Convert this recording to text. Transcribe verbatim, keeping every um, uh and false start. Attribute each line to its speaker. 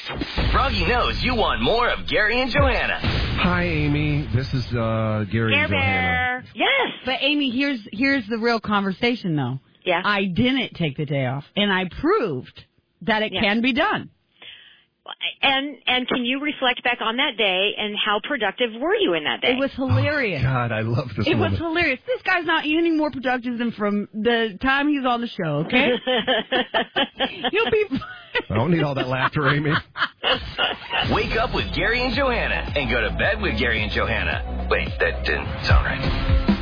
Speaker 1: Froggy knows you want more of Gary and Johanna.
Speaker 2: Hi, Amy. This is uh, Gary
Speaker 3: Care
Speaker 2: and Johanna.
Speaker 3: Bear. Yes.
Speaker 4: But, Amy, here's here's the real conversation, though.
Speaker 3: Yeah.
Speaker 4: I didn't take the day off, and I proved that it
Speaker 3: Yeah.
Speaker 4: can be done.
Speaker 3: And and can you reflect back on that day and how productive were you in that day?
Speaker 4: It was hilarious.
Speaker 2: Oh, God, I love this
Speaker 4: It
Speaker 2: woman.
Speaker 4: was hilarious. This guy's not any more productive than from the time he's on the show, okay? He'll be...
Speaker 2: I don't need all that laughter, Amy.
Speaker 1: Wake up with Gary and Johanna and go to bed with Gary and Johanna. Wait, that didn't sound right.